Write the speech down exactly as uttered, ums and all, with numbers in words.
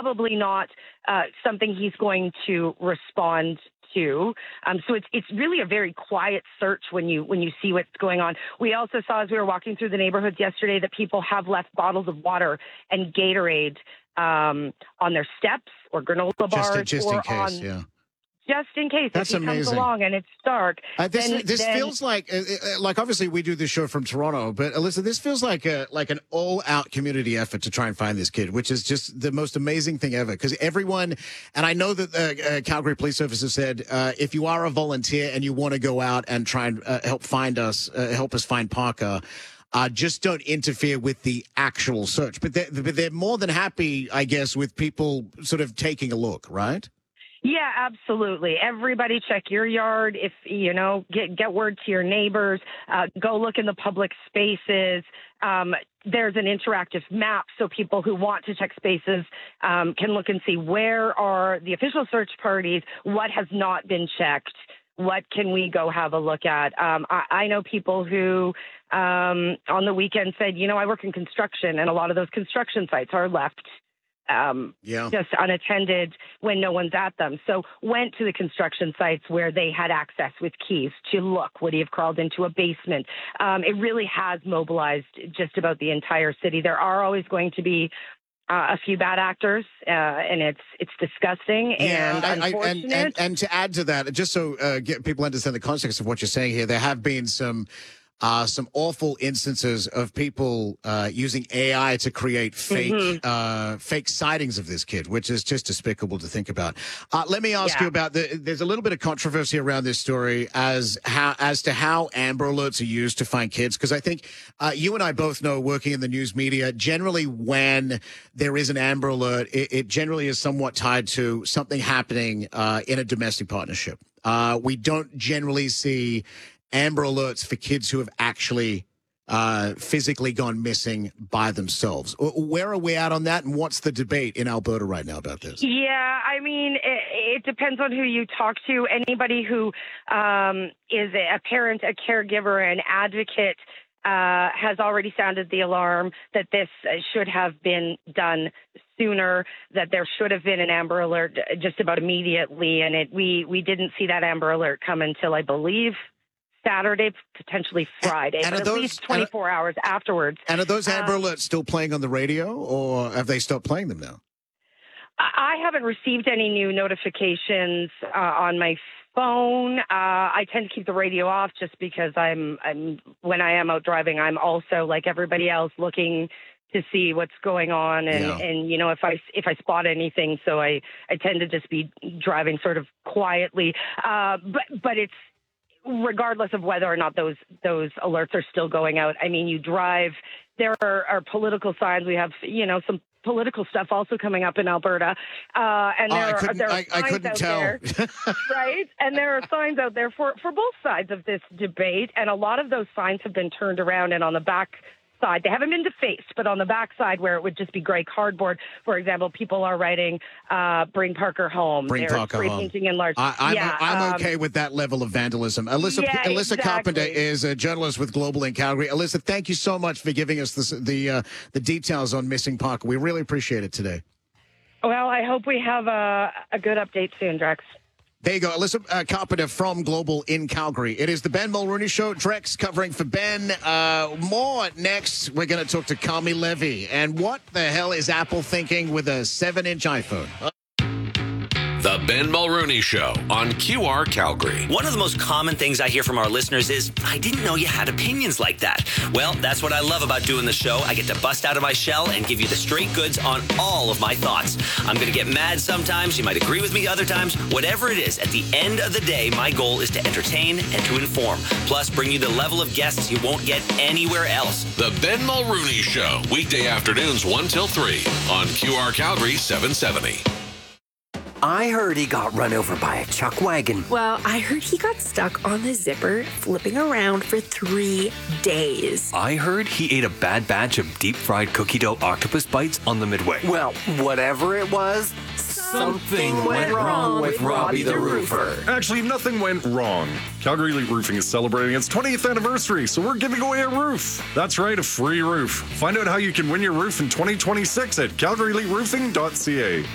probably not uh, something he's going to respond to. Um, so it's it's really a very quiet search when you when you see what's going on. We also saw as we were walking through the neighborhoods yesterday that people have left bottles of water and Gatorade um, on their steps or granola bars just, just or in case, on. Yeah. Just in case That's if he amazing. comes along and it's dark. Uh, this then, this then, feels like uh, uh, like obviously we do this show from Toronto, but Alyssa, this feels like a like an all out community effort to try and find this kid, which is just the most amazing thing ever. Because everyone, and I know that the uh, Calgary Police Service has said, uh, if you are a volunteer and you want to go out and try and uh, help find us, uh, help us find Parker. Uh, just don't interfere with the actual search. But they're, but they're more than happy, I guess, with people sort of taking a look, right? Yeah, absolutely. Everybody check your yard. If, you know, get get word to your neighbors. Uh, go look in the public spaces. Um, there's an interactive map so people who want to check spaces um, can look and see where are the official search parties, what has not been checked, what can we go have a look at. Um, I, I know people who um, on the weekend said, you know, I work in construction, and a lot of those construction sites are left Um, yeah. just unattended when no one's at them. So went to the construction sites where they had access with keys to look. Would he have crawled into a basement? Um, it really has mobilized just about the entire city. There are always going to be uh, a few bad actors, uh, and it's it's disgusting yeah, and I, I, unfortunate. and, and, and to add to that, just so uh, get people understand the context of what you're saying here, there have been some Uh, some awful instances of people uh, using A I to create fake mm-hmm. uh, fake sightings of this kid, which is just despicable to think about. Uh, let me ask yeah. you about the. There's a little bit of controversy around this story as how as to how Amber Alerts are used to find kids, because I think uh, you and I both know, working in the news media, generally when there is an Amber Alert, it, it generally is somewhat tied to something happening uh, in a domestic partnership. Uh, we don't generally see Amber Alerts for kids who have actually uh, physically gone missing by themselves. Where are we at on that, and what's the debate in Alberta right now about this? Yeah, I mean, it, it depends on who you talk to. Anybody who um, is a parent, a caregiver, an advocate uh, has already sounded the alarm that this should have been done sooner, that there should have been an Amber Alert just about immediately, and it we, we didn't see that Amber Alert come until, I believe, Saturday, potentially Friday, and but at those, least twenty-four hours afterwards. And are those Amber um, Alerts still playing on the radio, or have they stopped playing them now? I haven't received any new notifications uh, on my phone. Uh, I tend to keep the radio off just because I'm, I'm when I am out driving, I'm also, like everybody else, looking to see what's going on, and, yeah. and you know, if I if I spot anything, so I, I tend to just be driving sort of quietly. Uh, but but it's regardless of whether or not those those alerts are still going out. I mean, you drive, there are, are political signs. We have, you know, some political stuff also coming up in Alberta. Uh, and there oh, are, there are I, I signs couldn't out tell. there, right? And there are signs out there for, for both sides of this debate. And a lot of those signs have been turned around, and on the back side, they haven't been defaced, but on the back side where it would just be gray cardboard, for example, people are writing, uh, bring Parker home. Bring They're Parker spray home. painting in large. I, I'm, yeah, I'm um, okay with that level of vandalism. Alyssa, yeah, Alyssa exactly. Carpenter is a journalist with Global in Calgary. Alyssa, thank you so much for giving us this, the uh, the details on missing Parker. We really appreciate it today. Well, I hope we have a, a good update soon, Drex. There you go. Alyssa uh, Carpenter from Global in Calgary. It is the Ben Mulrooney Show. Drex covering for Ben. Uh, more next. We're going to talk to Carmi Levy. And what the hell is Apple thinking with a seven-inch iPhone? Uh- The Ben Mulrooney Show on Q R Calgary. One of the most common things I hear from our listeners is, I didn't know you had opinions like that. Well, that's what I love about doing the show. I get to bust out of my shell and give you the straight goods on all of my thoughts. I'm going to get mad sometimes. You might agree with me other times. Whatever it is, at the end of the day, my goal is to entertain and to inform. Plus, bring you the level of guests you won't get anywhere else. The Ben Mulrooney Show. Weekday afternoons one till three on Q R Calgary seven seventy. I heard he got run over by a chuck wagon. Well, I heard he got stuck on the zipper, flipping around for three days. I heard he ate a bad batch of deep-fried cookie dough octopus bites on the Midway. Well, whatever it was, something went wrong with Robbie the Roofer. Actually, nothing went wrong. Calgary Elite Roofing is celebrating its twentieth anniversary, so we're giving away a roof. That's right, a free roof. Find out how you can win your roof in twenty twenty-six at calgary elite roofing dot c a.